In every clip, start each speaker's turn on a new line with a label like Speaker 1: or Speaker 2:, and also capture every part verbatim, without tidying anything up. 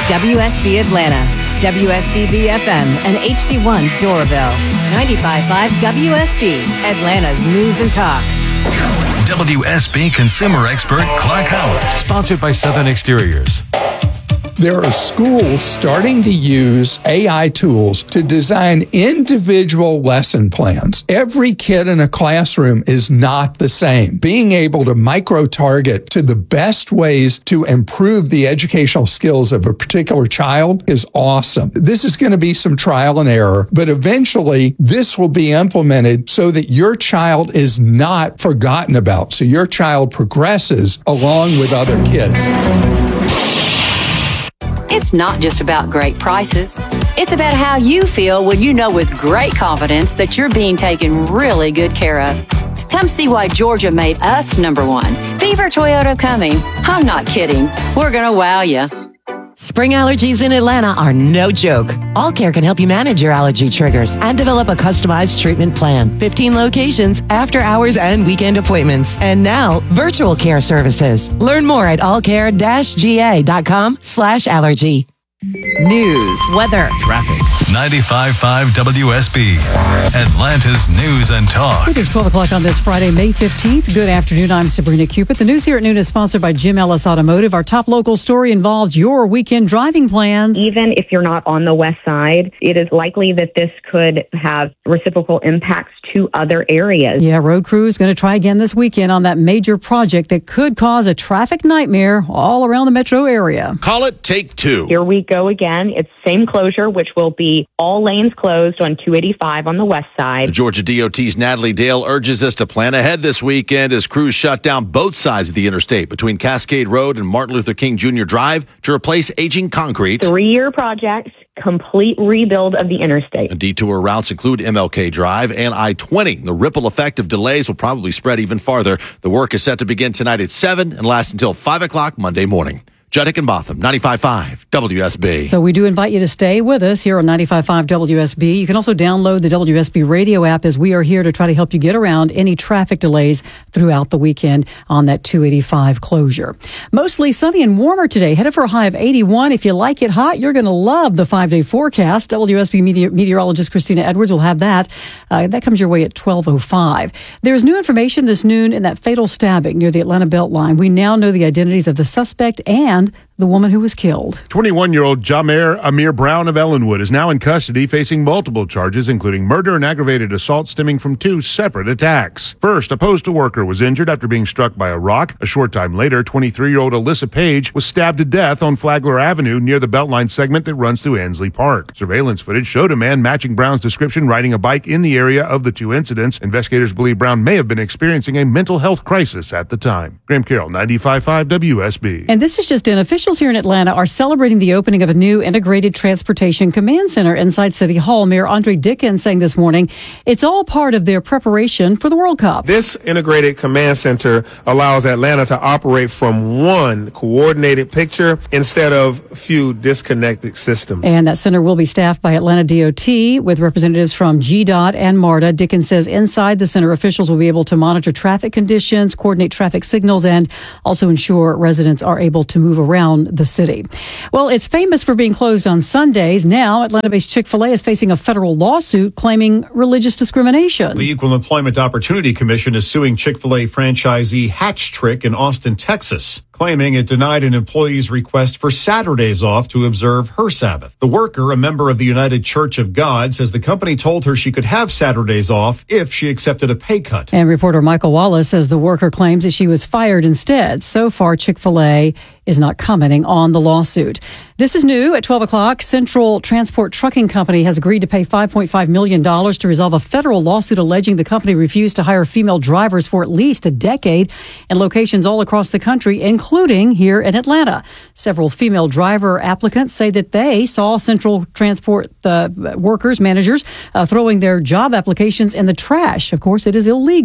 Speaker 1: W S B Atlanta, W S B B F M, and H D one Doraville. ninety-five point five W S B, Atlanta's News and Talk.
Speaker 2: W S B consumer expert Clark Howard. Sponsored by Southern Exteriors.
Speaker 3: There are schools starting to use A I tools to design individual lesson plans. Every kid in a classroom is not the same. Being able to micro-target to the best ways to improve the educational skills of a particular child is awesome. This is going to be some trial and error, but eventually this will be implemented so that your child is not forgotten about, so your child progresses along with other kids.
Speaker 4: It's not just about great prices. It's about how you feel when you know with great confidence that you're being taken really good care of. Come see why Georgia made us number one. Beaver Toyota coming. I'm not kidding. We're going to wow you.
Speaker 5: Spring allergies in Atlanta are no joke. All Care can help you manage your allergy triggers and develop a customized treatment plan. fifteen locations, after hours and weekend appointments. And now, virtual care services. Learn more at allcare-ga.com slash allergy.
Speaker 1: News, weather,
Speaker 2: Traffic. ninety-five point five W S B. Atlanta's News and Talk.
Speaker 6: It is twelve o'clock on this Friday, May fifteenth. Good afternoon. I'm Sabrina Cupid. The news here at noon is sponsored by Jim Ellis Automotive. Our top local story involves your weekend driving plans.
Speaker 7: Even if you're not on the west side, it is likely that this could have reciprocal impacts to other areas.
Speaker 6: Yeah, road crew is going to try again this weekend on that major project that could cause a traffic nightmare all around the metro area.
Speaker 8: Call it Take Two.
Speaker 7: Here we go again. It's same closure, which will be all lanes closed on two eighty-five on the west side.
Speaker 8: The Georgia D O T's Natalie Dale urges us to plan ahead this weekend as crews shut down both sides of the interstate between Cascade Road and Martin Luther King Junior Drive to replace aging concrete.
Speaker 7: Three-year project, complete rebuild of the interstate.
Speaker 8: And detour routes include M L K Drive and I twenty. The ripple effect of delays will probably spread even farther. The work is set to begin tonight at seven and last until five o'clock Monday morning. Judd Hickenbotham, ninety-five point five W S B.
Speaker 6: So we do invite you to stay with us here on ninety-five point five W S B. You can also download the W S B radio app as we are here to try to help you get around any traffic delays throughout the weekend on that two eighty-five closure. Mostly sunny and warmer today, headed for a high of eighty-one. If you like it hot, you're going to love the five-day forecast. W S B meteor- meteorologist Christina Edwards will have that. Uh, that comes your way at twelve oh five. There's new information this noon in that fatal stabbing near the Atlanta Beltline. We now know the identities of the suspect and the woman who was killed.
Speaker 9: twenty-one-year-old Jamer Amir Brown of Ellenwood is now in custody facing multiple charges, including murder and aggravated assault stemming from two separate attacks. First, a postal worker was injured after being struck by a rock. A short time later, twenty-three-year-old Alyssa Page was stabbed to death on Flagler Avenue near the Beltline segment that runs through Ansley Park. Surveillance footage showed a man matching Brown's description riding a bike in the area of the two incidents. Investigators believe Brown may have been experiencing a mental health crisis at the time. Graham Carroll, ninety-five point five W S B.
Speaker 6: And this is just in. Officials here in Atlanta are celebrating the opening of a new integrated transportation command center inside City Hall. Mayor Andre Dickens saying this morning it's all part of their preparation for the World Cup.
Speaker 10: This integrated command center allows Atlanta to operate from one coordinated picture instead of a few disconnected systems.
Speaker 6: And that center will be staffed by Atlanta D O T with representatives from G DOT and MARTA. Dickens says inside the center, officials will be able to monitor traffic conditions, coordinate traffic signals, and also ensure residents are able to move around the city. Well, it's famous for being closed on Sundays. Now, Atlanta-based Chick-fil-A is facing a federal lawsuit claiming religious discrimination.
Speaker 11: The Equal Employment Opportunity Commission is suing Chick-fil-A franchisee Hatch Trick in Austin, Texas, claiming it denied an employee's request for Saturdays off to observe her Sabbath. The worker, a member of the United Church of God, says the company told her she could have Saturdays off if she accepted a pay cut.
Speaker 6: And reporter Michael Wallace says the worker claims that she was fired instead. So far, Chick-fil-A is not commenting on the lawsuit. This is new at twelve o'clock. Central Transport Trucking Company has agreed to pay five point five million dollars to resolve a federal lawsuit alleging the company refused to hire female drivers for at least a decade in locations all across the country, including here in Atlanta. Several female driver applicants say that they saw Central Transport uh, workers, managers, uh, throwing their job applications in the trash. Of course, it is illegal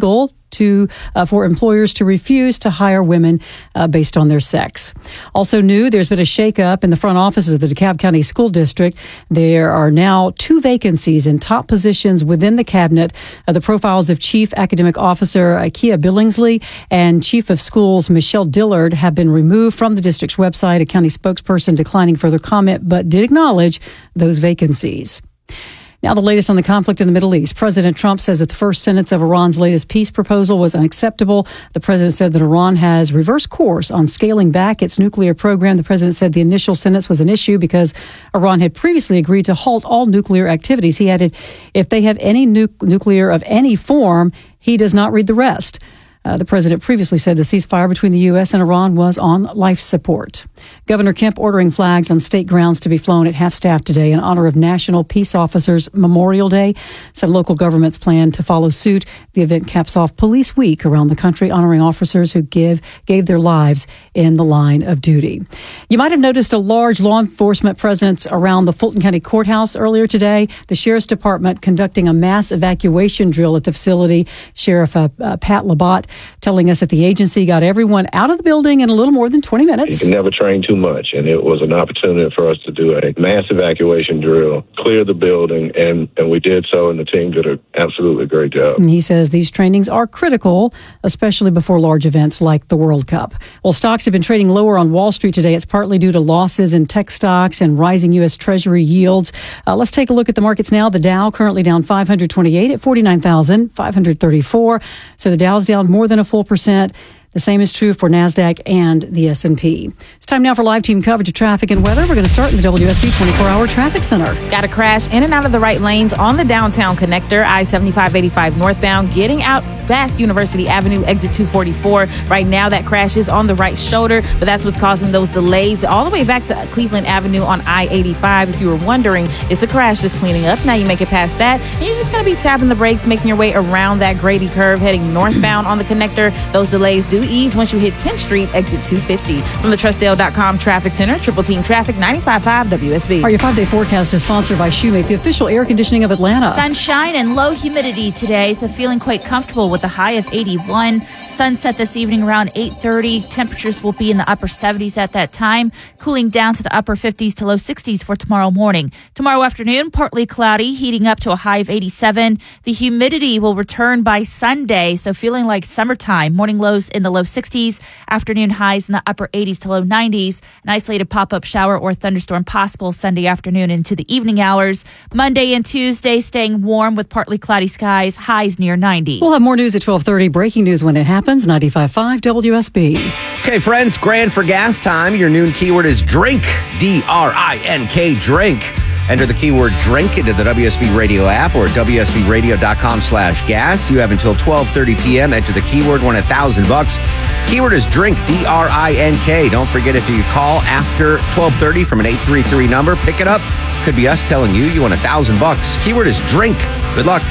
Speaker 6: to uh, for employers to refuse to hire women uh, based on their sex. Also new, there's been a shakeup in the front offices of the DeKalb County School District. There are now two vacancies in top positions within the cabinet. Uh, the profiles of Chief Academic Officer uh, Kia Billingsley and Chief of Schools Michelle Dillard have been removed from the district's website. A county spokesperson declining further comment, but did acknowledge those vacancies. Now, the latest on the conflict in the Middle East. President Trump says that the first sentence of Iran's latest peace proposal was unacceptable. The president said that Iran has reversed course on scaling back its nuclear program. The president said the initial sentence was an issue because Iran had previously agreed to halt all nuclear activities. He added, if they have any nu- nuclear of any form, he does not read the rest. Uh, the president previously said the ceasefire between the U S and Iran was on life support. Governor Kemp ordering flags on state grounds to be flown at half-staff today in honor of National Peace Officers Memorial Day. Some local governments plan to follow suit. The event caps off Police Week around the country, honoring officers who give gave their lives in the line of duty. You might have noticed a large law enforcement presence around the Fulton County Courthouse earlier today. The Sheriff's Department conducting a mass evacuation drill at the facility. Sheriff uh, uh, Pat Labatt telling us that the agency got everyone out of the building in a little more than twenty minutes.
Speaker 12: You can never train too much, and it was an opportunity for us to do a mass evacuation drill, clear the building, and, and we did so, and the team did an absolutely great job.
Speaker 6: And he says these trainings are critical, especially before large events like the World Cup. Well, stocks have been trading lower on Wall Street today. It's partly due to losses in tech stocks and rising U S. Treasury yields. Uh, let's take a look at the markets now. The Dow currently down five hundred twenty-eight at forty-nine thousand five hundred thirty-four. So the Dow's down more than a full percent. The same is true for NASDAQ and the S and P. It's time now for live team coverage of traffic and weather. We're going to start in the W S B twenty-four hour Traffic Center.
Speaker 13: Got a crash in and out of the right lanes on the downtown connector, I seventy-five eighty-five northbound, getting out Bath University Avenue, exit two forty-four. Right now, that crash is on the right shoulder, but that's what's causing those delays all the way back to Cleveland Avenue on I eighty-five. If you were wondering, it's a crash that's cleaning up. Now you make it past that, and you're just going to be tapping the brakes, making your way around that Grady curve, heading northbound on the connector. Those delays do ease once you hit tenth Street, exit two fifty. From the Trustdale dot com Traffic Center, Triple Team Traffic, ninety-five point five W S B.
Speaker 6: Our your five-day forecast is sponsored by Shoemake, the official air conditioning of Atlanta.
Speaker 14: Sunshine and low humidity today, so feeling quite comfortable with a high of eighty-one. Sunset this evening around eight thirty. Temperatures will be in the upper seventies at that time, cooling down to the upper fifties to low sixties for tomorrow morning. Tomorrow afternoon, partly cloudy, heating up to a high of eighty-seven. The humidity will return by Sunday, so feeling like summertime. Morning lows in the low sixties, afternoon highs in the upper eighties to low nineties. An isolated pop-up shower or thunderstorm possible Sunday afternoon into the evening hours. Monday and Tuesday staying warm with partly cloudy skies, highs near ninety.
Speaker 6: We'll have more news at twelve thirty. Breaking news when it happens. ninety-five point five W S B.
Speaker 15: Okay, friends, grand for gas time. Your noon keyword is drink. D R I N K, drink. Enter the keyword drink into the W S B Radio app or W S B radio dot com slash gas. You have until twelve thirty p.m. Enter the keyword, win a thousand bucks. Keyword is drink, D R I N K. Don't forget, if you call after twelve thirty from an eight three three number, pick it up. Could be us telling you you won a thousand bucks. Keyword is drink. Good luck.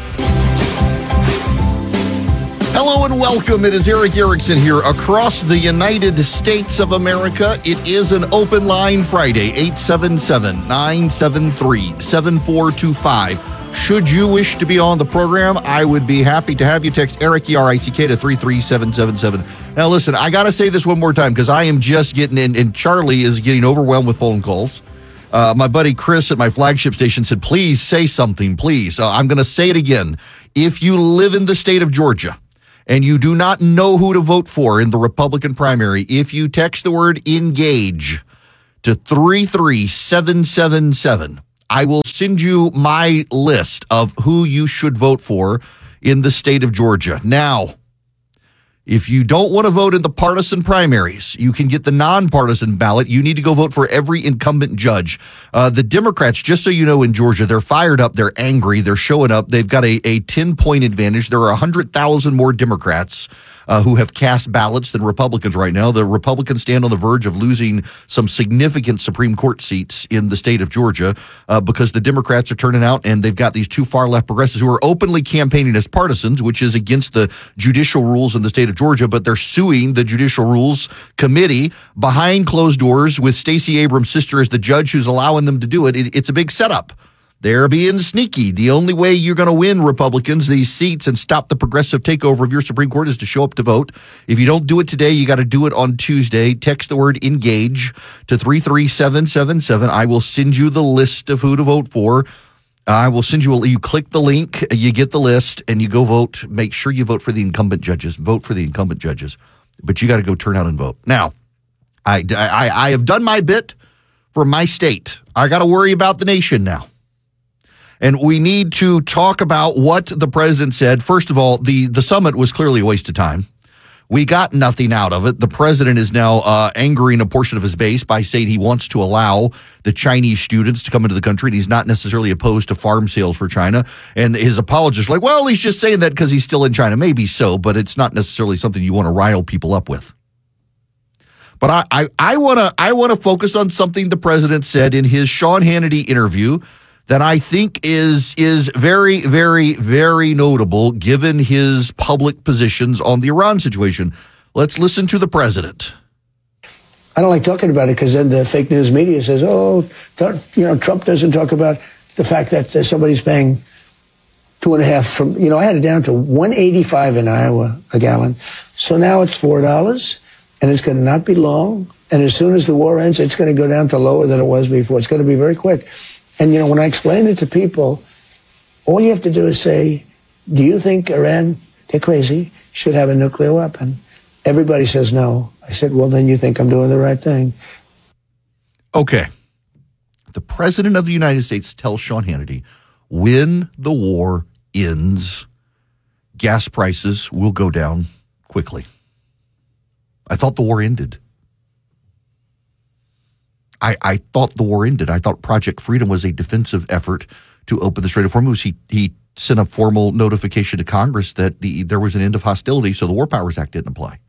Speaker 16: Hello and welcome. It is Eric Erickson here across the United States of America. It is an open line Friday, eight seven seven, nine seven three, seven four two five. Should you wish to be on the program, I would be happy to have you. Text Eric, E R I C K, to three three seven seven seven. Now listen, I got to say this one more time because I am just getting in, and Charlie is getting overwhelmed with phone calls. Uh, my buddy Chris at my flagship station said, please say something, please. Uh, I'm going to say it again. If you live in the state of Georgia, and you do not know who to vote for in the Republican primary, if you text the word engage to three three seven seven seven, I will send you my list of who you should vote for in the state of Georgia. Now, if you don't want to vote in the partisan primaries, you can get the nonpartisan ballot. You need to go vote for every incumbent judge. Uh, the Democrats, just so you know, in Georgia, they're fired up. They're angry. They're showing up. They've got a, a ten-point advantage. There are one hundred thousand more Democrats uh, who have cast ballots than Republicans right now. The Republicans stand on the verge of losing some significant Supreme Court seats in the state of Georgia uh, because the Democrats are turning out, and they've got these two far-left progressives who are openly campaigning as partisans, which is against the judicial rules in the state of Georgia, but they're suing the Judicial Rules Committee behind closed doors with Stacey Abrams' sister as the judge who's allowing them to do it. it it's a big setup. They're being sneaky. The only way you're going to win, Republicans, these seats and stop the progressive takeover of your Supreme Court is to show up to vote. If you don't do it today, you got to do it on Tuesday. Text the word ENGAGE to three three seven seven seven. I will send you the list of who to vote for. I will send you a, you click the link, you get the list, and you go vote. Make sure you vote for the incumbent judges. Vote for the incumbent judges. But you got to go turn out and vote. Now, I, I, I have done my bit for my state. I got to worry about the nation now. And we need to talk about what the president said. First of all, the, the summit was clearly a waste of time. We got nothing out of it. The president is now uh, angering a portion of his base by saying he wants to allow the Chinese students to come into the country, and he's not necessarily opposed to farm sales for China. And his apologists are like, well, he's just saying that because he's still in China. Maybe so, but it's not necessarily something you want to rile people up with. But I, I, I want to I want to focus on something the president said in his Sean Hannity interview that I think is is very, very, very notable given his public positions on the Iran situation. Let's listen to the president.
Speaker 17: I don't like talking about it because then the fake news media says, oh, you know, Trump doesn't talk about the fact that uh, somebody's paying two and a half from, you know, I had it down to one eighty-five in Iowa a gallon. So now it's four dollars, and it's going to not be long. And as soon as the war ends, it's going to go down to lower than it was before. It's going to be very quick. And, you know, when I explain it to people, all you have to do is say, do you think Iran, they're crazy, should have a nuclear weapon? Everybody says no. I said, well, then you think I'm doing the right thing.
Speaker 16: Okay. The president of the United States tells Sean Hannity, when the war ends, gas prices will go down quickly. I thought the war ended. I, I thought the war ended. I thought Project Freedom was a defensive effort to open the Strait of Hormuz. He he sent a formal notification to Congress that the there was an end of hostility, so the War Powers Act didn't apply.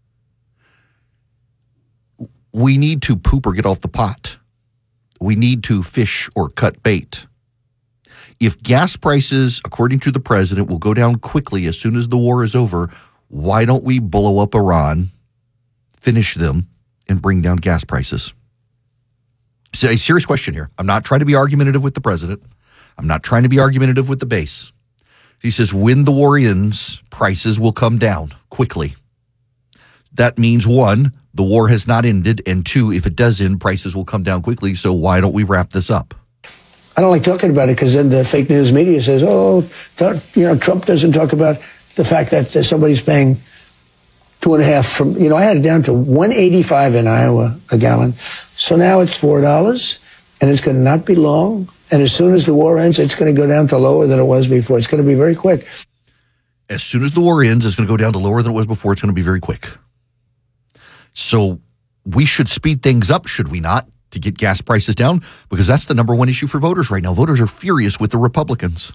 Speaker 16: We need to poop or get off the pot. We need to fish or cut bait. If gas prices, according to the president, will go down quickly as soon as the war is over, why don't we blow up Iran, finish them, and bring down gas prices? It's a serious question here. I'm not trying to be argumentative with the president. I'm not trying to be argumentative with the base. He says when the war ends, prices will come down quickly. That means, one, the war has not ended, and two, if it does end, prices will come down quickly. So why don't we wrap this up?
Speaker 17: I don't like talking about it because then the fake news media says, oh, you know, Trump doesn't talk about the fact that somebody's paying two and a half from, you know, I had it down to one eighty-five in Iowa a gallon. So now it's four dollars, and it's going to not be long. And as soon as the war ends, it's going to go down to lower than it was before. It's going to be very quick.
Speaker 16: As soon as the war ends, it's going to go down to lower than it was before. It's going to be very quick. So we should speed things up, should we not, to get gas prices down? Because that's the number one issue for voters right now. Voters are furious with the Republicans.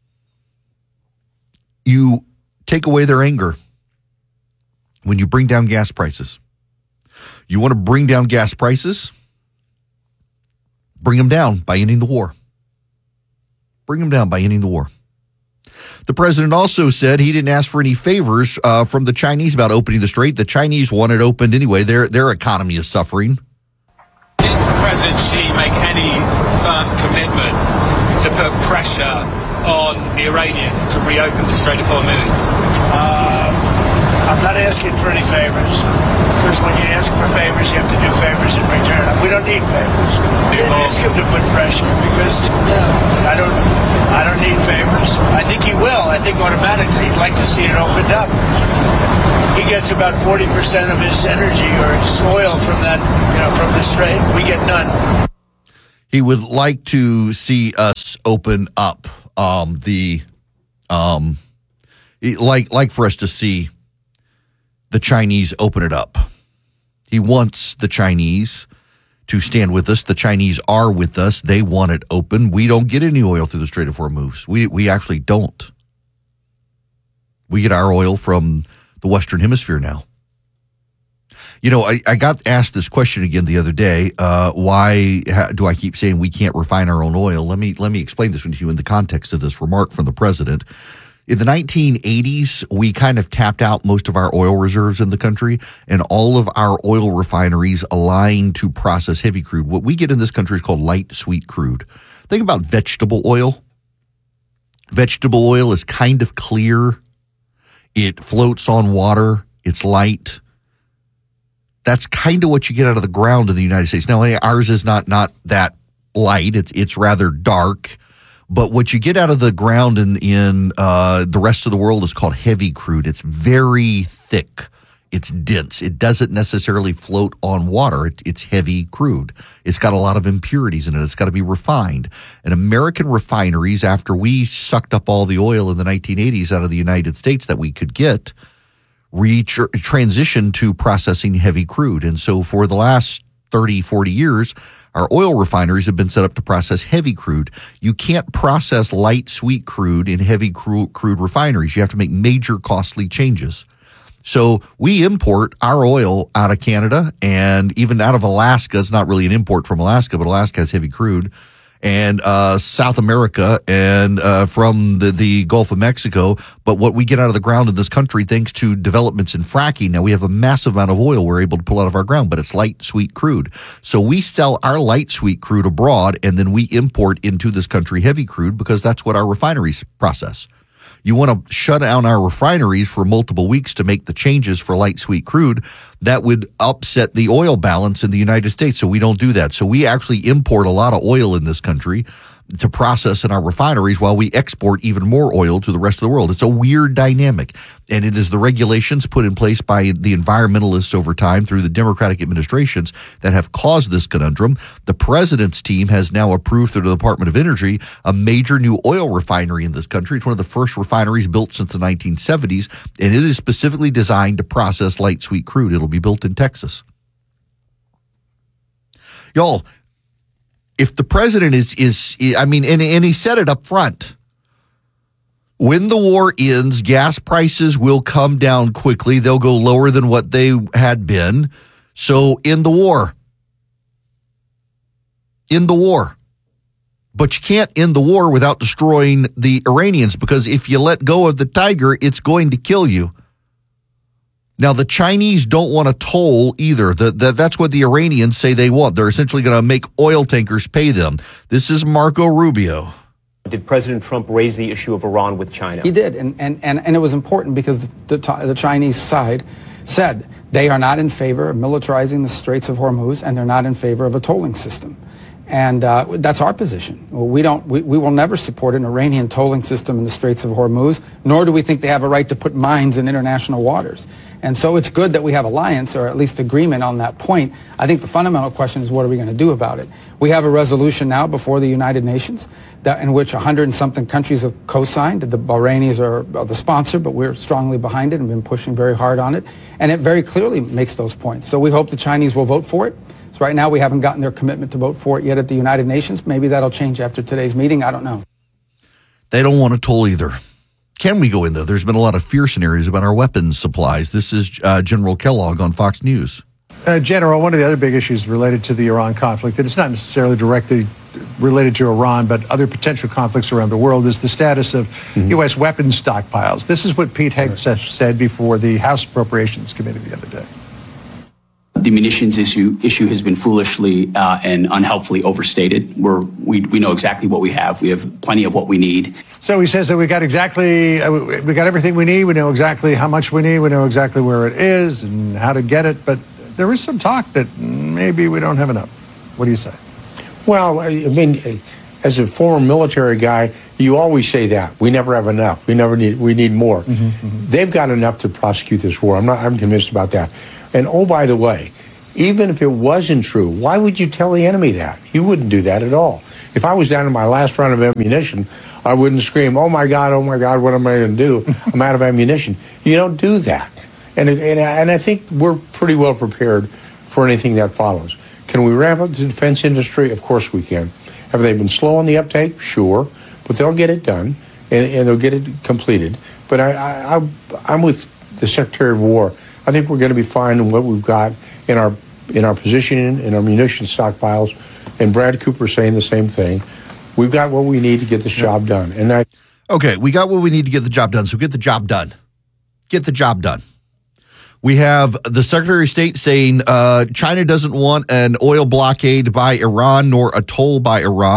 Speaker 16: You take away their anger when you bring down gas prices. You want to bring down gas prices? Bring them down by ending the war. Bring them down by ending the war. The president also said he didn't ask for any favors uh, from the Chinese about opening the strait. The Chinese want it opened anyway. Their their economy is suffering.
Speaker 18: Did President Xi make any firm commitment to put pressure on the Iranians to reopen the Strait of Hormuz?
Speaker 19: Uh, I'm not asking for any favors, because when you ask for favors, you have to do favors in return. We don't need favors. We don't ask him to put pressure, because you know, I don't, I don't need favors. I think he will. I think automatically he'd like to see it opened up. He gets about forty percent of his energy or his oil from that, you know, from the strait. We get none.
Speaker 16: He would like to see us open up um, the, um, like like for us to see the Chinese open it up. He wants the Chinese to stand with us. The Chinese are with us. They want it open. We don't get any oil through the Strait of Hormuz. We we actually don't. We get our oil from the Western Hemisphere now. You know, I, I got asked this question again the other day. Uh, why how, do I keep saying we can't refine our own oil? Let me let me explain this to you in the context of this remark from the president. In the nineteen eighties, we kind of tapped out most of our oil reserves in the country, and all of our oil refineries aligned to process heavy crude. What we get in this country is called light sweet crude. Think about vegetable oil. Vegetable oil is kind of clear. It floats on water. It's light. That's kind of what you get out of the ground in the United States. Now, ours is not not that light. It's it's rather dark. But what you get out of the ground in in uh, the rest of the world is called heavy crude. It's very thick. It's dense. It doesn't necessarily float on water. It, it's heavy crude. It's got a lot of impurities in it. It's got to be refined. And American refineries, after we sucked up all the oil in the nineteen eighties out of the United States that we could get, we tr- transitioned to processing heavy crude. And so for the last thirty, forty years, our oil refineries have been set up to process heavy crude. You can't process light, sweet crude in heavy crude, crude refineries. You have to make major costly changes. So we import our oil out of Canada and even out of Alaska. It's not really an import from Alaska, but Alaska has heavy crude. And uh, South America and uh, from the, the Gulf of Mexico. But what we get out of the ground in this country, thanks to developments in fracking, now we have a massive amount of oil we're able to pull out of our ground, but it's light, sweet crude. So we sell our light, sweet crude abroad, and then we import into this country heavy crude because that's what our refineries process. You want to shut down our refineries for multiple weeks to make the changes for light, sweet crude. That would upset the oil balance in the United States. So we don't do that. So we actually import a lot of oil in this country to process in our refineries while we export even more oil to the rest of the world. It's a weird dynamic. And it is the regulations put in place by the environmentalists over time through the Democratic administrations that have caused this conundrum. The president's team has now approved through the Department of Energy a major new oil refinery in this country. It's one of the first refineries built since the nineteen seventies, and it is specifically designed to process light, sweet crude. It'll be built in Texas. Y'all, if the president is, is I mean, and, and he said it up front, when the war ends, gas prices will come down quickly. They'll go lower than what they had been. So end the war. End the war. But you can't end the war without destroying the Iranians, because if you let go of the tiger, it's going to kill you. Now, the Chinese don't want a toll either. The, the, that's what the Iranians say they want. They're essentially going to make oil tankers pay them. This is Marco Rubio.
Speaker 20: Did President Trump raise the issue of Iran with China?
Speaker 21: He did, and, and, and, and it was important because the, the, the Chinese side said they are not in favor of militarizing the Straits of Hormuz, and they're not in favor of a tolling system. And uh, that's our position. We don't. We, we will never support an Iranian tolling system in the Straits of Hormuz, nor do we think they have a right to put mines in international waters. And so it's good that we have alliance, or at least agreement on that point. I think the fundamental question is, what are we going to do about it? We have a resolution now before the United Nations that in which a hundred and something countries have co-signed. The Bahrainis are, are the sponsor, but we're strongly behind it and been pushing very hard on it. And it very clearly makes those points. So we hope the Chinese will vote for it. So right now we haven't gotten their commitment to vote for it yet at the United Nations. Maybe that'll change after today's meeting. I don't know.
Speaker 16: They don't want a toll either. Can we go in, though? There's been a lot of fear scenarios about our weapons supplies. This is uh, General Kellogg on Fox News.
Speaker 22: Uh, General, one of the other big issues related to the Iran conflict, and it's not necessarily directly related to Iran, but other potential conflicts around the world, is the status of mm-hmm. U S weapons stockpiles. This is what Pete Hegseth said before the House Appropriations Committee the other day.
Speaker 23: The munitions issue issue has been foolishly uh, and unhelpfully overstated. We're, we we know exactly what we have. We have plenty of what we need.
Speaker 22: So he says that we got exactly uh, we got everything we need. We know exactly how much we need. We know exactly where it is and how to get it. But there is some talk that maybe we don't have enough. What do you say?
Speaker 24: Well, I mean, as a former military guy, you always say that we never have enough. We never need. We need more. Mm-hmm, mm-hmm. They've got enough to prosecute this war. I'm not. I'm convinced about that. And oh, by the way, even if it wasn't true, why would you tell the enemy that? You wouldn't do that at all. If I was down to my last round of ammunition, I wouldn't scream, oh my God, oh my God, what am I going to do? I'm out of ammunition. You don't do that. And, it, and, and I think we're pretty well prepared for anything that follows. Can we ramp up the defense industry? Of course we can. Have they been slow on the uptake? Sure. But they'll get it done, and, and they'll get it completed. But I, I, I'm with the Secretary of War. I think we're going to be fine in what we've got in our in our position, in our munition stockpiles, and Brad Cooper saying the same thing. We've got what we need to get this job done. And I,
Speaker 16: okay, we got what we need to get the job done. So get the job done. Get the job done. We have the Secretary of State saying uh, China doesn't want an oil blockade by Iran nor a toll by Iran.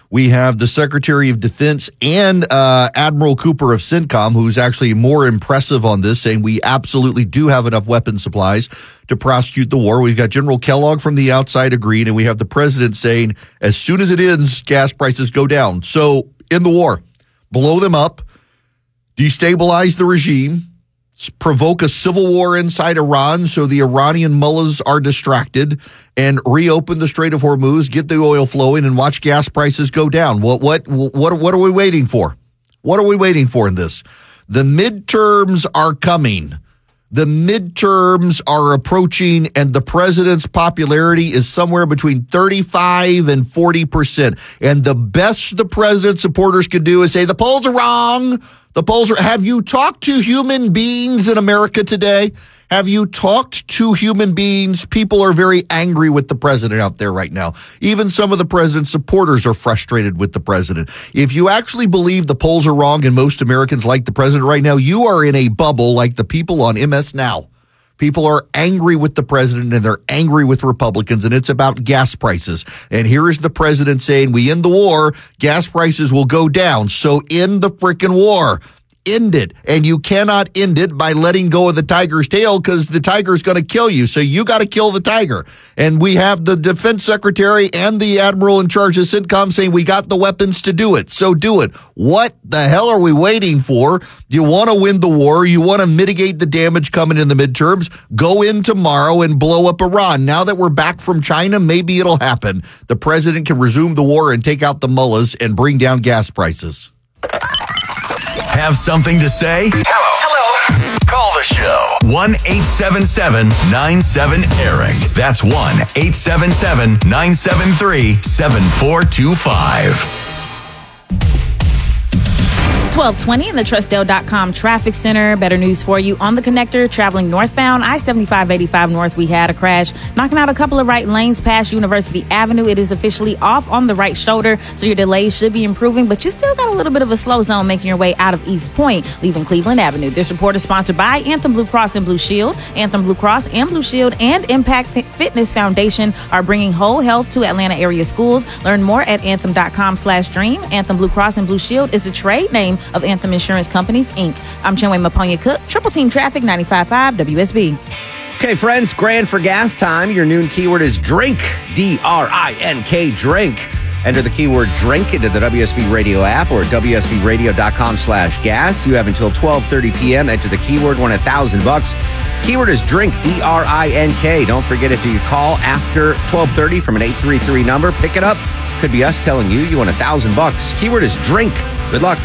Speaker 16: We have the Secretary of Defense and uh, Admiral Cooper of CENTCOM, who's actually more impressive on this, saying we absolutely do have enough weapon supplies to prosecute the war. We've got General Kellogg from the outside agreeing, and we have the president saying as soon as it ends, gas prices go down. So in the war, blow them up, destabilize the regime, provoke a civil war inside Iran so the Iranian mullahs are distracted, and reopen the Strait of Hormuz, get the oil flowing, and watch gas prices go down. What what what what are we waiting for? What are we waiting for in this? The midterms are coming. The midterms are approaching, and the president's popularity is somewhere between thirty-five and forty percent. And the best the president's supporters could do is say, the polls are wrong. The polls are. Have you talked to human beings in America today? Have you talked to human beings? People are very angry with the president out there right now. Even some of the president's supporters are frustrated with the president. If you actually believe the polls are wrong and most Americans like the president right now, you are in a bubble like the people on M S Now. People are angry with the president and they're angry with Republicans, and it's about gas prices. And here is the president saying, we end the war, gas prices will go down. So end the frickin' war. End it. And you cannot end it by letting go of the tiger's tail, because the tiger is going to kill you. So you got to kill the tiger. And we have the defense secretary and the admiral in charge of CENTCOM saying we got the weapons to do it. So do it. What the hell are we waiting for? You want to win the war. You want to mitigate the damage coming in the midterms. Go in tomorrow and blow up Iran. Now that we're back from China, maybe it'll happen. The president can resume the war and take out the mullahs and bring down gas prices.
Speaker 2: Have something to say? Hello. Hello. Call the show. one eight seven seven nine seven Eric. That's one eight seven seven nine seven three seven four two five.
Speaker 13: twelve twenty in the Trustdale dot com traffic center. Better news for you. On the connector traveling northbound, I seventy-five eighty-five north, we had a crash, knocking out a couple of right lanes past University Avenue. It is officially off on the right shoulder, so your delays should be improving, but you still got a little bit of a slow zone making your way out of East Point, leaving Cleveland Avenue. This report is sponsored by Anthem Blue Cross and Blue Shield. Anthem Blue Cross and Blue Shield and Impact Fitness Foundation are bringing whole health to Atlanta area schools. Learn more at anthem dot com slash dream. Anthem Blue Cross and Blue Shield is a trade name of Anthem Insurance Companies, Incorporated. I'm Chinwe Maponya Cook, Triple Team Traffic, ninety-five point five W S B.
Speaker 15: Okay, friends, grand for gas time. Your noon keyword is drink, D R I N K, drink. Enter the keyword drink into the W S B Radio app or W S B radio dot com slash gas. You have until twelve thirty p.m. Enter the keyword, win a thousand bucks. Keyword is drink, D R I N K. Don't forget, if you call after twelve thirty from an eight three three number, pick it up. Could be us telling you you won a thousand bucks. Keyword is drink. Good luck.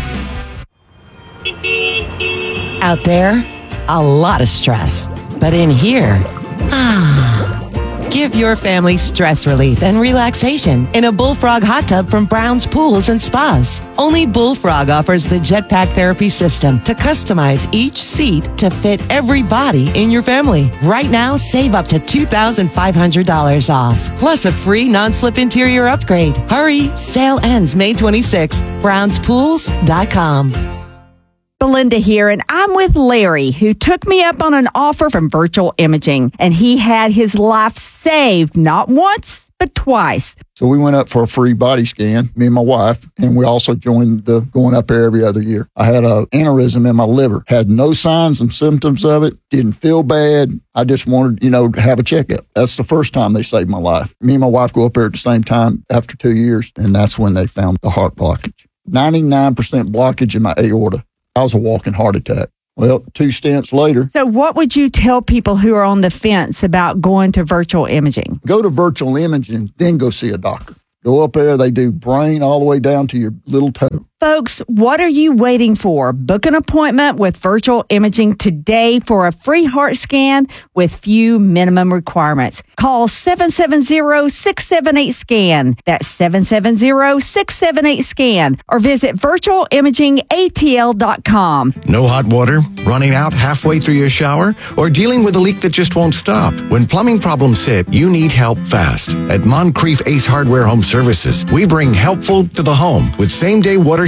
Speaker 1: Out there, a lot of stress. But in here, ah, give your family stress relief and relaxation in a Bullfrog hot tub from Brown's Pools and Spas. Only Bullfrog offers the Jetpack Therapy System to customize each seat to fit every body in your family. Right now, save up to two thousand five hundred dollars off, plus a free non-slip interior upgrade. Hurry, sale ends May twenty-sixth. browns pools dot com.
Speaker 3: Belinda here, and I'm with Larry, who took me up on an offer from Virtual Imaging, and he had his life saved not once, but twice.
Speaker 4: So we went up for a free body scan, me and my wife, and we also joined the going up there every other year. I had an aneurysm in my liver, had no signs and symptoms of it, didn't feel bad. I just wanted, you know, to have a checkup. That's the first time they saved my life. Me and my wife go up there at the same time after two years, and that's when they found the heart blockage. ninety-nine percent blockage in my aorta. I was a walking heart attack. Well, two stents later.
Speaker 3: So what would you tell people who are on the fence about going to Virtual Imaging?
Speaker 4: Go to Virtual Imaging, then go see a doctor. Go up there, they do brain all the way down to your little toe.
Speaker 3: Folks, what are you waiting for? Book an appointment with Virtual Imaging today for a free heart scan with few minimum requirements. Call seven seven zero, six seven eight, SCAN. That's seven seven zero, six seven eight, SCAN. Or visit virtual imaging A T L dot com.
Speaker 5: No hot water, running out halfway through your shower, or dealing with a leak that just won't stop? When plumbing problems hit, you need help fast. At Moncrief Ace Hardware Home Services, we bring helpful to the home with same-day water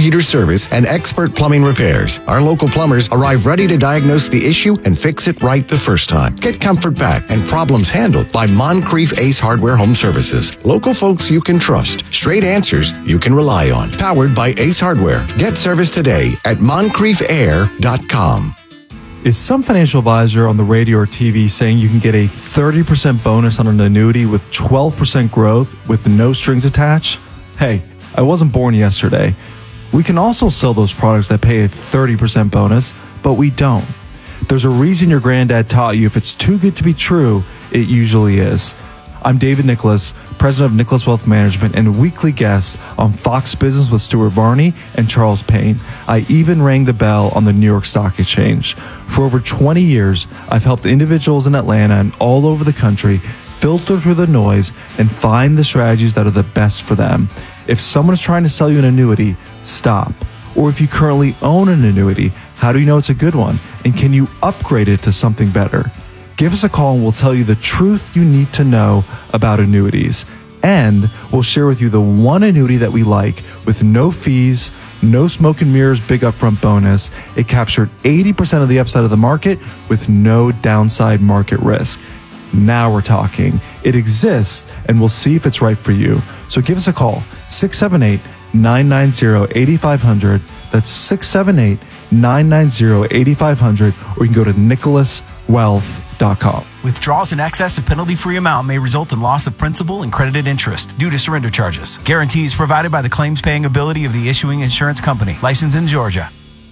Speaker 5: heater service and expert plumbing repairs. Our local plumbers arrive ready to diagnose the issue and fix it right the first time. Get comfort back and problems handled by Moncrief Ace Hardware Home Services. Local folks you can trust. Straight answers you can rely on. Powered by Ace Hardware. Get service today at moncrief air dot com.
Speaker 7: Is some financial advisor on the radio or T V saying you can get a thirty percent bonus on an annuity with twelve percent growth with no strings attached? Hey, I wasn't born yesterday. We can also sell those products that pay a thirty percent bonus, but we don't. There's a reason your granddad taught you if it's too good to be true, it usually is. I'm David Nicholas, president of Nicholas Wealth Management and weekly guest on Fox Business with Stuart Varney and Charles Payne. I even rang the bell on the New York Stock Exchange. For over twenty years, I've helped individuals in Atlanta and all over the country filter through the noise and find the strategies that are the best for them. If someone is trying to sell you an annuity, stop. Or if you currently own an annuity, how do you know it's a good one? And can you upgrade it to something better? Give us a call and we'll tell you the truth you need to know about annuities. And we'll share with you the one annuity that we like with no fees, no smoke and mirrors, big upfront bonus. It captured eighty percent of the upside of the market with no downside market risk. Now we're talking. It exists and we'll see if it's right for you. So give us a call, six seven eight, nine nine zero, eight five zero zero. That's six seven eight, nine nine zero, eight five zero zero. Or you can go to nicholas wealth dot com.
Speaker 8: Withdrawals in excess of penalty-free amount may result in loss of principal and credited interest due to surrender charges. Guarantees provided by the claims-paying ability of the issuing insurance company. Licensed in Georgia.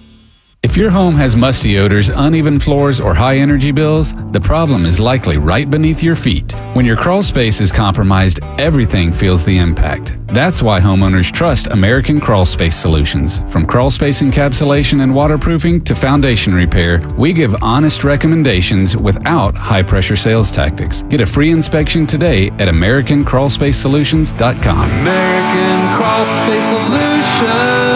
Speaker 9: If your home has musty odors, uneven floors, or high energy bills, the problem is likely right beneath your feet. When your crawl space is compromised, everything feels the impact. That's why homeowners trust American Crawl Space Solutions. From crawl space encapsulation and waterproofing to foundation repair, we give honest recommendations without high-pressure sales tactics. Get a free inspection today at american crawl space solutions dot com.
Speaker 10: American Crawl Space Solutions.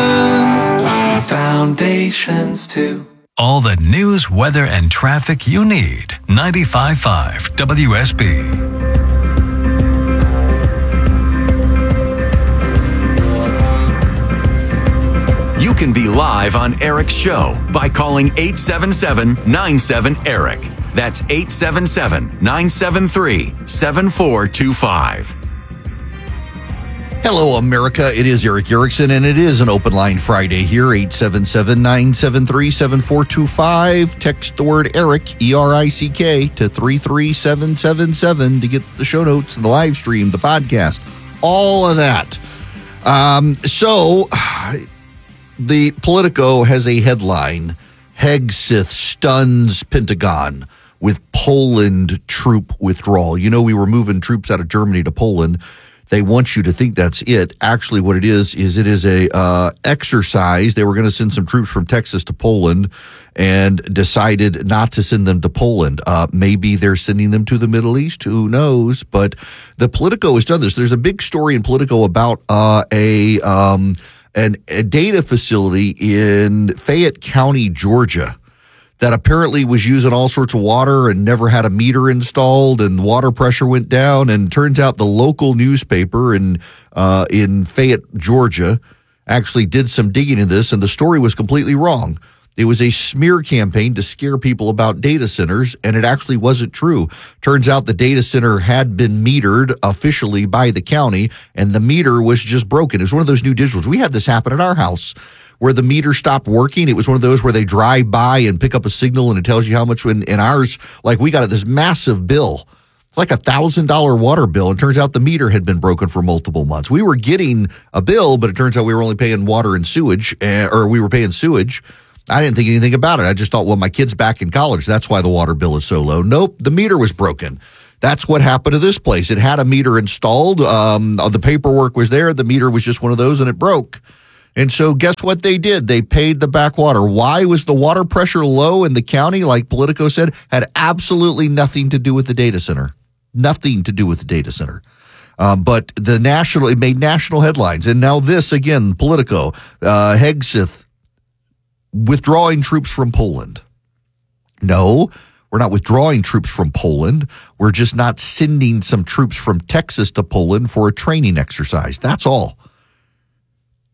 Speaker 10: Foundations too.
Speaker 2: All the news, weather, and traffic you need. ninety-five point five W S B. You can be live on Eric's show by calling eight seven seven, nine seven, ERIC. That's eight seven seven, nine seven three, seven four two five.
Speaker 16: Hello, America. It is Eric Erickson, and it is an Open Line Friday here, eight seven seven, nine seven three, seven four two five. Text the word ERIC, E R I C K, to three three seven seven seven to get the show notes, the live stream, the podcast, all of that. Um, so, the Politico has a headline, Hegseth stuns Pentagon with Poland troop withdrawal. You know, we were moving troops out of Germany to Poland. They want you to think that's it. Actually, what it is, is it is a uh, exercise. They were going to send some troops from Texas to Poland and decided not to send them to Poland. Uh, maybe they're sending them to the Middle East. Who knows? But the Politico has done this. There's a big story in Politico about uh, a, um, an, a data facility in Fayette County, Georgia, that apparently was using all sorts of water and never had a meter installed, and water pressure went down. And turns out the local newspaper in uh, in Fayette, Georgia, actually did some digging in this, and the story was completely wrong. It was a smear campaign to scare people about data centers, and it actually wasn't true. Turns out the data center had been metered officially by the county, and the meter was just broken. It was one of those new digitals. We had this happen at our house, where the meter stopped working. It was one of those where they drive by and pick up a signal and it tells you how much. When in ours, like we got this massive bill. It's like a thousand dollar water bill. And it turns out the meter had been broken for multiple months. We were getting a bill, but it turns out we were only paying water and sewage, uh, or we were paying sewage. I didn't think anything about it. I just thought, well, my kid's back in college. That's why the water bill is so low. Nope, the meter was broken. That's what happened to this place. It had a meter installed. Um, the paperwork was there. The meter was just one of those, and it broke. And so guess what they did? They paid the backwater. Why was the water pressure low in the county? Like Politico said, had absolutely nothing to do with the data center. Nothing to do with the data center. Um, but the national, it made national headlines. And now this again, Politico, uh, Hegseth withdrawing troops from Poland. No, we're not withdrawing troops from Poland. We're just not sending some troops from Texas to Poland for a training exercise. That's all.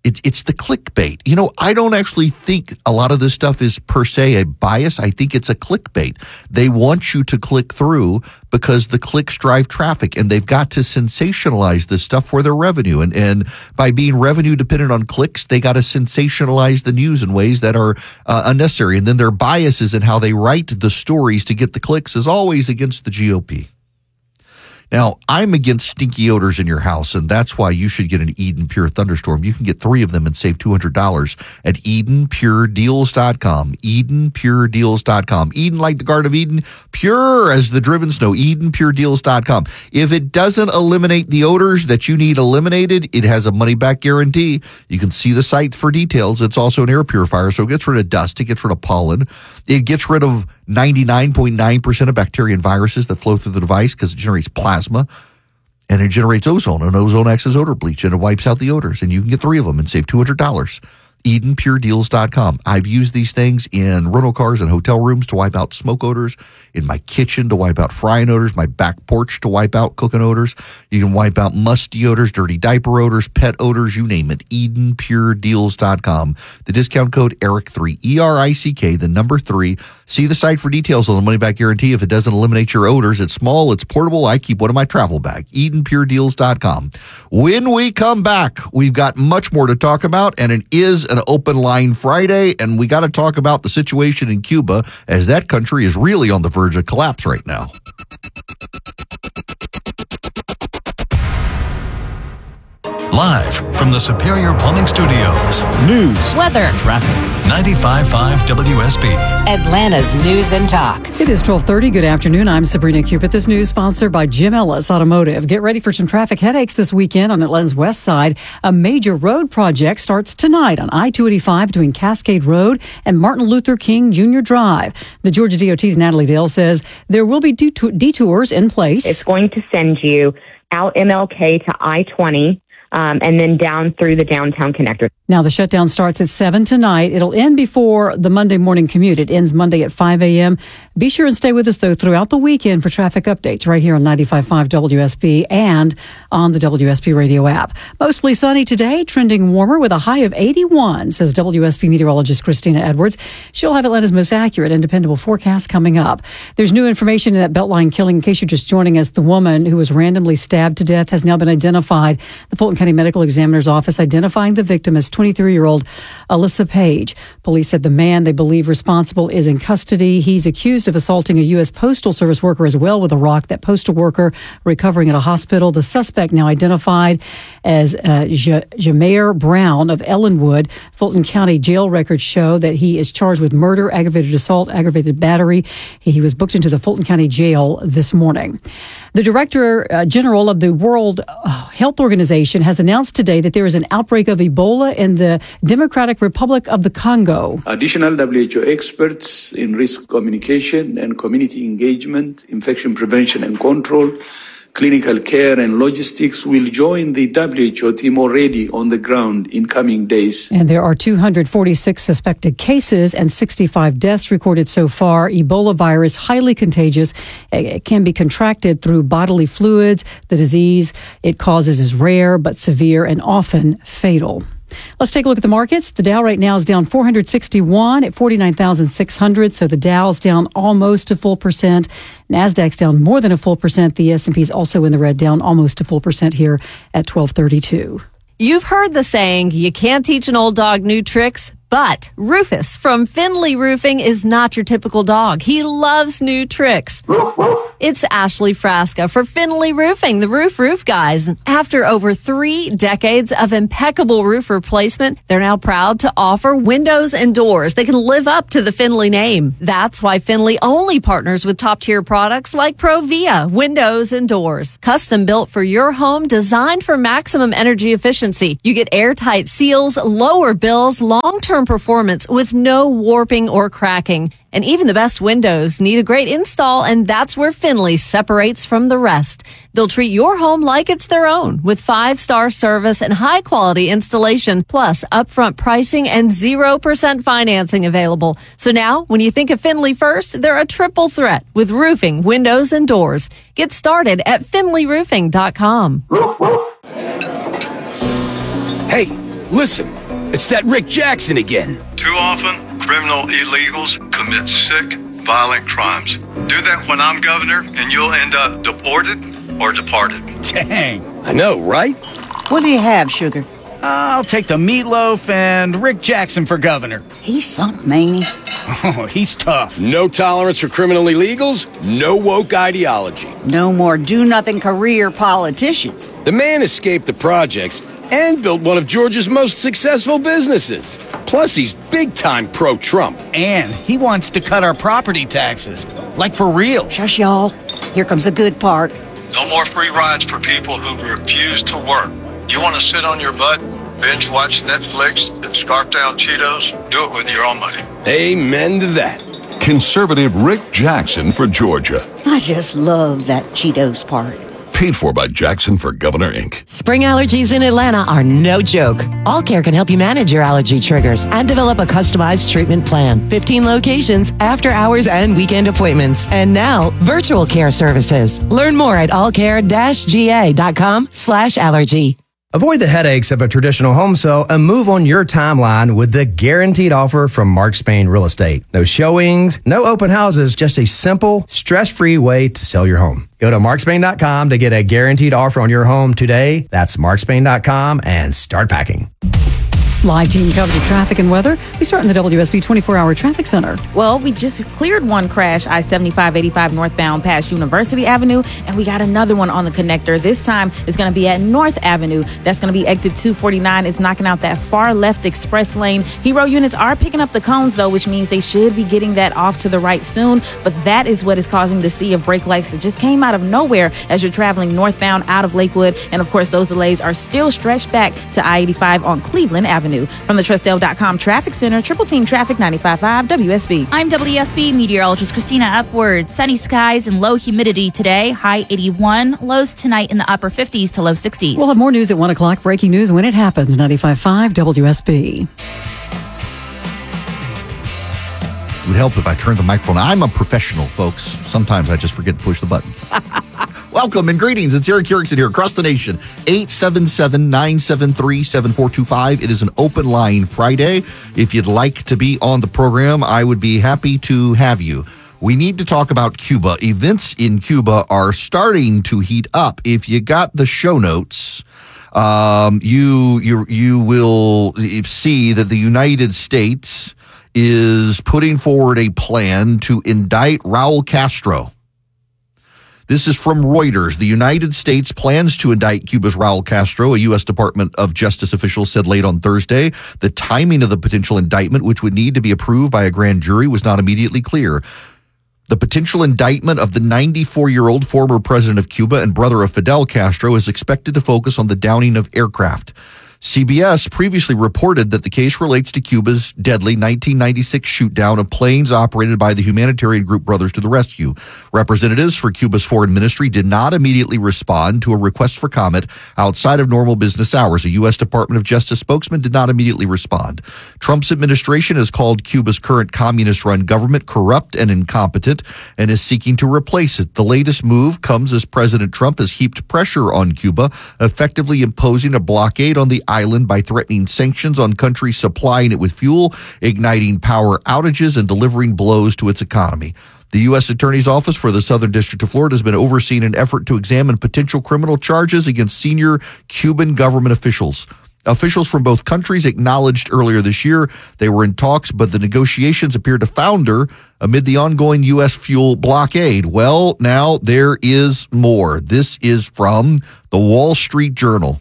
Speaker 16: It, it's the clickbait. You know, I don't actually think a lot of this stuff is per se a bias. I think it's a clickbait. They want you to click through because the clicks drive traffic, and they've got to sensationalize this stuff for their revenue. And, and by being revenue dependent on clicks, they got to sensationalize the news in ways that are uh, unnecessary. And then their biases in how they write the stories to get the clicks is always against the G O P. Now, I'm against stinky odors in your house, and that's why you should get an Eden Pure Thunderstorm. You can get three of them and save two hundred dollars at Eden Pure Deals dot com. Eden Pure Deals dot com. Eden like the Garden of Eden, pure as the driven snow. Eden Pure Deals dot com. If it doesn't eliminate the odors that you need eliminated, it has a money-back guarantee. You can see the site for details. It's also an air purifier, so it gets rid of dust. It gets rid of pollen. It gets rid of ninety-nine point nine percent of bacteria and viruses that flow through the device because it generates plasma, and it generates ozone, and ozone acts as odor bleach, and it wipes out the odors, and you can get three of them and save two hundred dollars. Eden Pure Deals dot com. I've used these things in rental cars and hotel rooms to wipe out smoke odors, in my kitchen to wipe out frying odors, my back porch to wipe out cooking odors. You can wipe out musty odors, dirty diaper odors, pet odors, you name it. Eden Pure Deals dot com. The discount code ERIC three, E R I C K, the number three. See the site for details on the money-back guarantee. If it doesn't eliminate your odors, it's small, it's portable. I keep one in my travel bag. Eden Pure Deals dot com. When we come back, we've got much more to talk about, and it is an open line Friday, and we got to talk about the situation in Cuba, as that country is really on the verge of collapse right now.
Speaker 2: Live from the Superior Plumbing Studios. News,
Speaker 6: weather,
Speaker 2: traffic. ninety-five point five W S B.
Speaker 6: Atlanta's News and Talk.
Speaker 11: It is twelve thirty. Good afternoon. I'm Sabrina Cupid. This news sponsored by Jim Ellis Automotive. Get ready for some traffic headaches this weekend on Atlanta's west side. A major road project starts tonight on I two eighty-five between Cascade Road and Martin Luther King Junior Drive. The Georgia D O T's Natalie Dale says there will be detours in place.
Speaker 12: It's going to send you out M L K to I twenty. Um, and then down through the downtown connector.
Speaker 11: Now, the shutdown starts at seven tonight. It'll end before the Monday morning commute. It ends Monday at five a.m. Be sure and stay with us, though, throughout the weekend for traffic updates right here on ninety-five point five W S B and on the W S B radio app. Mostly sunny today, trending warmer with a high of eighty-one, says W S B meteorologist Christina Edwards. She'll have Atlanta's most accurate and dependable forecast coming up. There's new information in that Beltline killing. In case you're just joining us, the woman who was randomly stabbed to death has now been identified. The Fulton County Medical Examiner's Office identifying the victim as twenty-three-year-old Alyssa Page. Police said the man they believe responsible is in custody. He's accused of assaulting a U S Postal Service worker as well with a rock. That postal worker recovering at a hospital. The suspect now identified as uh, J- Jameer Brown of Ellenwood. Fulton County jail records show that he is charged with murder, aggravated assault, aggravated battery. He, he was booked into the Fulton County Jail this morning. The Director uh, General of the World Health Organization has announced today that there is an outbreak of Ebola in the Democratic Republic of the Congo.
Speaker 14: Additional W H O experts in risk communication and community engagement, infection prevention and control, clinical care and logistics will join the W H O team already on the ground in coming days.
Speaker 11: And there are two hundred forty-six suspected cases and sixty-five deaths recorded so far. Ebola virus, highly contagious. It can be contracted through bodily fluids. The disease it causes is rare but severe and often fatal. Let's take a look at the markets. The Dow right now is down four hundred sixty-one at forty-nine thousand six hundred. So the Dow's down almost a full percent. NASDAQ's down more than a full percent. The S and P's also in the red, down almost a full percent here at twelve thirty-two.
Speaker 25: You've heard the saying, you can't teach an old dog new tricks. But Rufus from Finley Roofing is not your typical dog. He loves new tricks. It's Ashley Frasca for Finley Roofing, the roof roof guys. After over three decades of impeccable roof replacement, they're now proud to offer windows and doors that can live up to the Finley name. That's why Finley only partners with top-tier products like Provia windows and doors. Custom built for your home, designed for maximum energy efficiency. You get airtight seals, lower bills, long-term performance with no warping or cracking. And even the best windows need a great install, and that's where Finley separates from the rest. They'll treat your home like it's their own with five-star service and high-quality installation, plus upfront pricing and zero percent financing available. So now, when you think of Finley first, they're a triple threat with roofing, windows, and doors. Get started at finley roofing dot com.
Speaker 26: Hey,
Speaker 17: Listen, it's that Rick Jackson again.
Speaker 18: Too often, criminal illegals commit sick, violent crimes. Do that when I'm governor, and you'll end up deported or departed.
Speaker 17: Dang. I know, right?
Speaker 19: What do you have, Sugar?
Speaker 20: I'll take the meatloaf and Rick Jackson for governor.
Speaker 19: He's something, ain't he?
Speaker 20: Oh, he's tough.
Speaker 17: No tolerance for criminal illegals, no woke ideology.
Speaker 19: No more do-nothing career politicians.
Speaker 17: The man escaped the projects and built one of Georgia's most successful businesses. Plus, he's big-time pro-Trump.
Speaker 20: And he wants to cut our property taxes. Like for real.
Speaker 19: Shush, y'all. Here comes the good part.
Speaker 18: No more free rides for people who refuse to work. You want to sit on your butt, binge watch Netflix, and scarf down Cheetos? Do it with your own money.
Speaker 17: Amen to that.
Speaker 21: Conservative Rick Jackson for Georgia.
Speaker 19: I just love that Cheetos part.
Speaker 21: Paid for by Jackson for Governor, Incorporated.
Speaker 1: Spring allergies in Atlanta are no joke. All Care can help you manage your allergy triggers and develop a customized treatment plan. fifteen locations, after hours and weekend appointments. And now, virtual care services. Learn more at allcare-ga.com slash allergy.
Speaker 26: Avoid the headaches of a traditional home sale and move on your timeline with the guaranteed offer from Mark Spain Real Estate. No showings, no open houses, just a simple, stress-free way to sell your home. Go to mark spain dot com to get a guaranteed offer on your home today. That's mark spain dot com and start packing.
Speaker 11: Live team coverage of traffic and weather. We start in the W S B twenty-four hour Traffic Center.
Speaker 13: Well, we just cleared one crash, I seventy-five eighty-five northbound past University Avenue, and we got another one on the connector. This time it's going to be at North Avenue. That's going to be exit two forty-nine. It's knocking out that far left express lane. Hero units are picking up the cones, though, which means they should be getting that off to the right soon. But that is what is causing the sea of brake lights that just came out of nowhere as you're traveling northbound out of Lakewood. And, of course, those delays are still stretched back to I eighty-five on Cleveland Avenue. From the Trustdale dot com Traffic Center, Triple Team Traffic ninety-five point five W S B.
Speaker 27: I'm W S B meteorologist Christina Upward. Sunny skies and low humidity today. High eighty-one. Lows tonight in the upper fifties to low sixties.
Speaker 11: We'll have more news at one o'clock. Breaking news when it happens. ninety-five point five W S B.
Speaker 16: It would help if I turned the microphone. I'm a professional, folks. Sometimes I just forget to push the button. Welcome and greetings. It's Eric Erickson here across the nation. eight seven seven, nine seven three, seven four two five. It is an open line Friday. If you'd like to be on the program, I would be happy to have you. We need to talk about Cuba. Events in Cuba are starting to heat up. If you got the show notes, um, you you you will see that the United States is putting forward a plan to indict Raul Castro. This is from Reuters. The United States plans to indict Cuba's Raul Castro, a U S Department of Justice official said late on Thursday. The timing of the potential indictment, which would need to be approved by a grand jury, was not immediately clear. The potential indictment of the ninety-four-year-old former president of Cuba and brother of Fidel Castro is expected to focus on the downing of aircraft. C B S previously reported that the case relates to Cuba's deadly nineteen ninety-six shoot-down of planes operated by the humanitarian group Brothers to the Rescue. Representatives for Cuba's foreign ministry did not immediately respond to a request for comment outside of normal business hours. A U S Department of Justice spokesman did not immediately respond. Trump's administration has called Cuba's current communist-run government corrupt and incompetent and is seeking to replace it. The latest move comes as President Trump has heaped pressure on Cuba, effectively imposing a blockade on the island by threatening sanctions on countries supplying it with fuel, igniting power outages, and delivering blows to its economy. The U S Attorney's Office for the Southern District of Florida has been overseeing an effort to examine potential criminal charges against senior Cuban government officials. Officials from both countries acknowledged earlier this year they were in talks, but the negotiations appear to founder amid the ongoing U S fuel blockade. Well, now there is more. This is from the Wall Street Journal.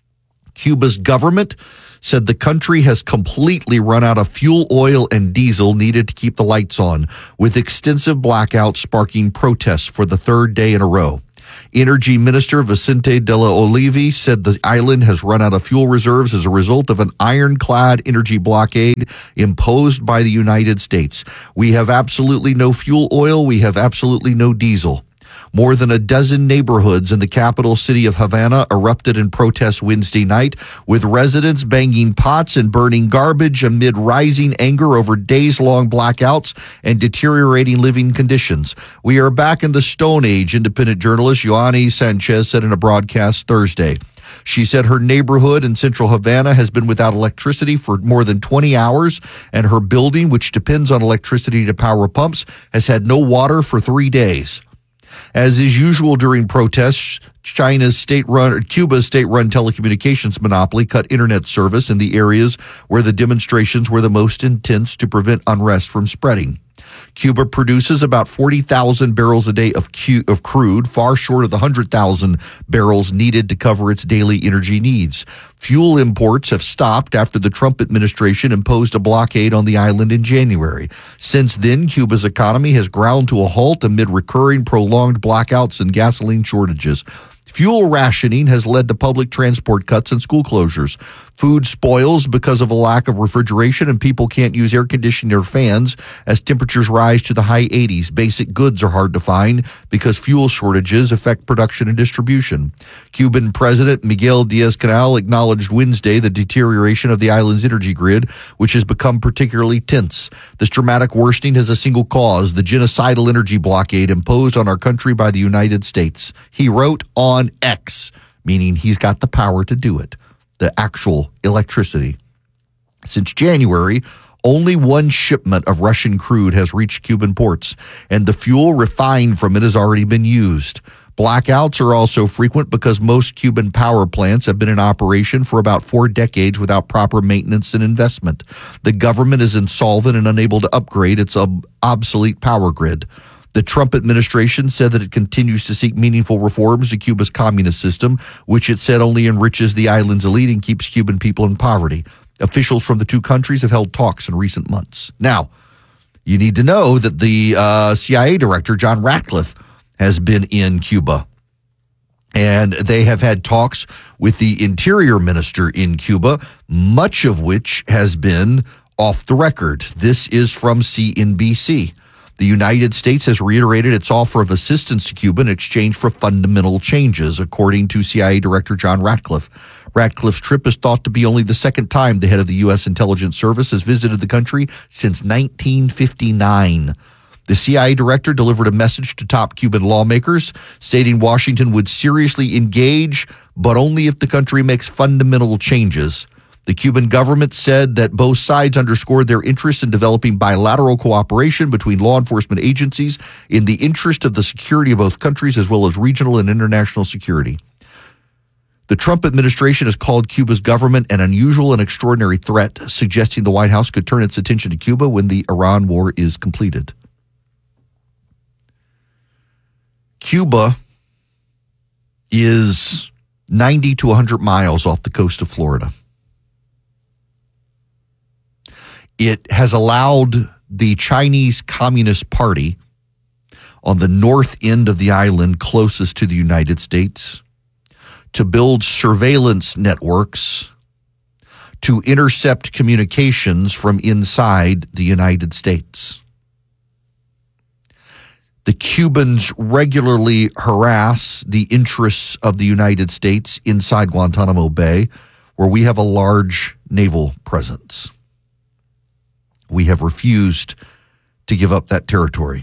Speaker 16: Cuba's government said the country has completely run out of fuel oil and diesel needed to keep the lights on, with extensive blackouts sparking protests for the third day in a row. Energy Minister Vicente de la Olive said the island has run out of fuel reserves as a result of an ironclad energy blockade imposed by the United States. We have absolutely no fuel oil. We have absolutely no diesel. More than a dozen neighborhoods in the capital city of Havana erupted in protest Wednesday night, with residents banging pots and burning garbage amid rising anger over days-long blackouts and deteriorating living conditions. We are back in the Stone Age, independent journalist Yoani Sanchez said in a broadcast Thursday. She said her neighborhood in central Havana has been without electricity for more than twenty hours, and her building, which depends on electricity to power pumps, has had no water for three days. As is usual during protests, China's state-run, Cuba's state-run telecommunications monopoly cut internet service in the areas where the demonstrations were the most intense to prevent unrest from spreading. Cuba produces about forty thousand barrels a day of, cu- of crude, far short of the one hundred thousand barrels needed to cover its daily energy needs. Fuel imports have stopped after the Trump administration imposed a blockade on the island in January. Since then, Cuba's economy has ground to a halt amid recurring prolonged blackouts and gasoline shortages. Fuel rationing has led to public transport cuts and school closures. Food spoils because of a lack of refrigeration, and people can't use air conditioning or fans as temperatures rise to the high eighties. Basic goods are hard to find because fuel shortages affect production and distribution. Cuban President Miguel Diaz-Canel acknowledged Wednesday the deterioration of the island's energy grid, which has become particularly tense. This dramatic worsening has a single cause: the genocidal energy blockade imposed on our country by the United States. He wrote on X, meaning he's got the power to do it. The actual electricity. Since January, only one shipment of Russian crude has reached Cuban ports, and the fuel refined from it has already been used. Blackouts are also frequent because most Cuban power plants have been in operation for about four decades without proper maintenance and investment. The government is insolvent and unable to upgrade its ob- obsolete power grid. The Trump administration said that it continues to seek meaningful reforms to Cuba's communist system, which it said only enriches the island's elite and keeps Cuban people in poverty. Officials from the two countries have held talks in recent months. Now, you need to know that the uh, C I A director, John Ratcliffe, has been in Cuba. And they have had talks with the interior minister in Cuba, much of which has been off the record. This is from C N B C. The United States has reiterated its offer of assistance to Cuba in exchange for fundamental changes, according to C I A Director John Ratcliffe. Ratcliffe's trip is thought to be only the second time the head of the U S intelligence service has visited the country since nineteen fifty-nine. The C I A director delivered a message to top Cuban lawmakers, stating Washington would seriously engage, but only if the country makes fundamental changes. The Cuban government said that both sides underscored their interest in developing bilateral cooperation between law enforcement agencies in the interest of the security of both countries, as well as regional and international security. The Trump administration has called Cuba's government an unusual and extraordinary threat, suggesting the White House could turn its attention to Cuba when the Iran war is completed. Cuba is ninety to one hundred miles off the coast of Florida. It has allowed the Chinese Communist Party on the north end of the island closest to the United States to build surveillance networks to intercept communications from inside the United States. The Cubans regularly harass the interests of the United States inside Guantanamo Bay, where we have a large naval presence. We have refused to give up that territory.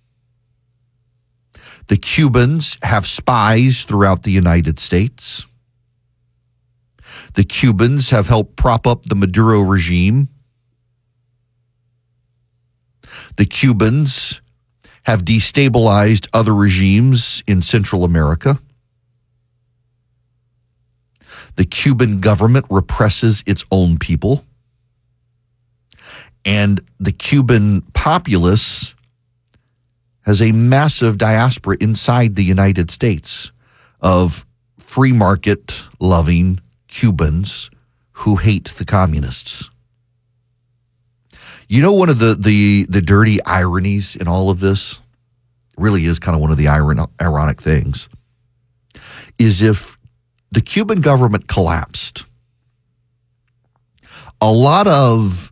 Speaker 16: The Cubans have spies throughout the United States. The Cubans have helped prop up the Maduro regime. The Cubans have destabilized other regimes in Central America. The Cuban government represses its own people. And the Cuban populace has a massive diaspora inside the United States of free market loving Cubans who hate the communists. You know, one of the, the, the dirty ironies in all of this, really is kind of one of the iron, ironic things, is if the Cuban government collapsed, a lot of